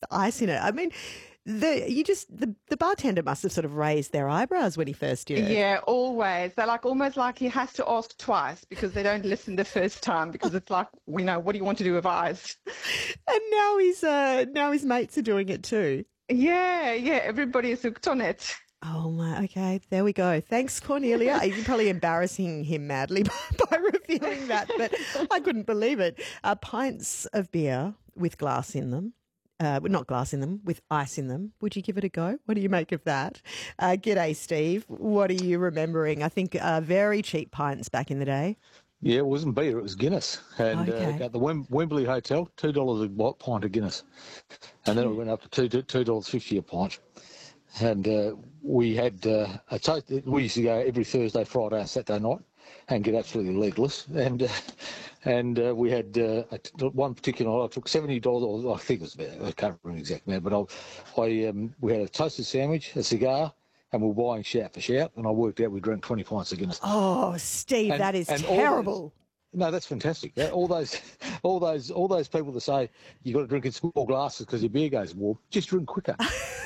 ice in it. I mean, the bartender must have sort of raised their eyebrows when he first did it. Yeah, always. They're like almost like he has to ask twice because they don't listen the first time because it's like, what do you want to do with ice? And now his mates are doing it too. Yeah, everybody is hooked on it. Oh my, okay, there we go. Thanks, Cornelia. You're probably embarrassing him madly by revealing that, but I couldn't believe it. Pints of beer with glass in them. Not glass in them, with ice in them. Would you give it a go? What do you make of that? G'day, Steve. What are you remembering? I think very cheap pints back in the day. Yeah, it wasn't beer, it was Guinness. And at the Wembley Hotel, $2 a pint of Guinness. And then it went up to $2.50 a pint. And we had a toast. We used to go every Thursday, Friday and Saturday night and get absolutely legless. And we had one particular night, I took $70, or I think it was about, I can't remember the exact amount, but we had a toasted sandwich, a cigar, and we were buying shout for shout, and I worked out we drank 20 pints of Guinness. Oh, Steve, that is terrible. No, that's fantastic. All those people that say you got to drink in small glasses because your beer goes warm, just drink quicker.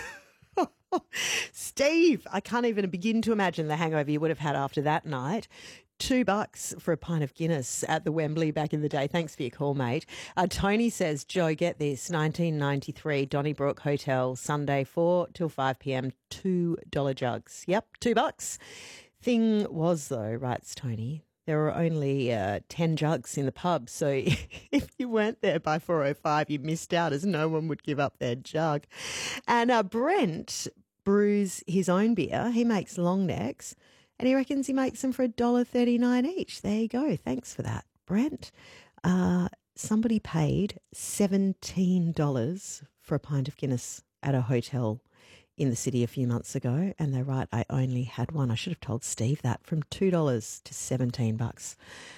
Steve, I can't even begin to imagine the hangover you would have had after that night. $2 for a pint of Guinness at the Wembley back in the day. Thanks for your call, mate. Tony says, Joe, get this, 1993 Donnybrook Hotel, Sunday 4 till 5 p.m, $2 jugs. Yep, $2. Thing was, though, writes Tony, there were only 10 jugs in the pub, so if you weren't there by 4:05, you missed out, as no one would give up their jug. And Brent brews his own beer. He makes long necks, and he reckons he makes them for $1.39 each. There you go. Thanks for that, Brent. Somebody paid $17 for a pint of Guinness at a hotel in the city a few months ago, and they're right, I only had one. I should have told Steve that. From $2 to $17.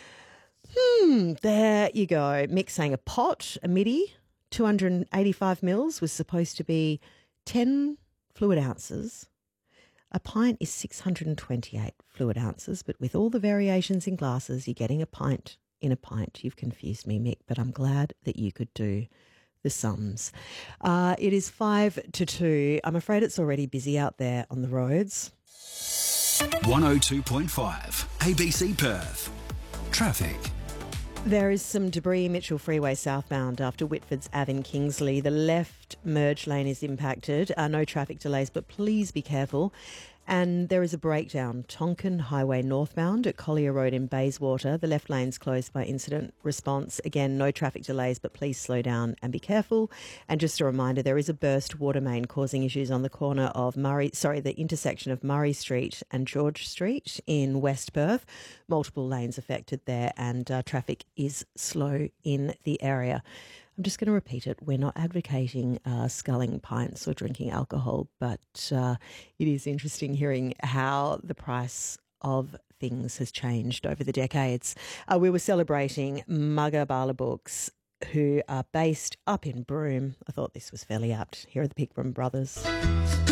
There you go. Mick saying a pot, a midi, 285 mils was supposed to be 10 fluid ounces. A pint is 628 fluid ounces, but with all the variations in glasses, you're getting a pint in a pint. You've confused me, Mick, but I'm glad that you could do the sums. It is 5 to 2. I'm afraid it's already busy out there on the roads. 102.5 ABC Perth. Traffic. There is some debris Mitchell Freeway southbound after Whitford's Ave in Kingsley. The left merge lane is impacted. No traffic delays, but please be careful. And there is a breakdown. Tonkin Highway northbound at Collier Road in Bayswater. The left lane's closed by incident response. Again, no traffic delays, but please slow down and be careful. And just a reminder, there is a burst water main causing issues on the corner of the intersection of Murray Street and George Street in West Perth. Multiple lanes affected there, and traffic is slow in the area. I'm just going to repeat it. We're not advocating sculling pints or drinking alcohol, but it is interesting hearing how the price of things has changed over the decades. We were celebrating Mugga Bala Books, who are based up in Broome. I thought this was fairly apt. Here are the Pickram Brothers.